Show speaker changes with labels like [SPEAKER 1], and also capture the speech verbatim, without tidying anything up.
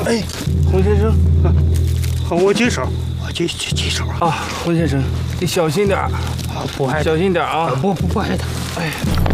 [SPEAKER 1] 哎，
[SPEAKER 2] 洪先生，
[SPEAKER 1] 我接手，我接接接手啊！
[SPEAKER 2] 啊，洪先生，你小心点儿，
[SPEAKER 1] 不害
[SPEAKER 2] 小心点儿啊！
[SPEAKER 1] 不不不害他。
[SPEAKER 2] 哎。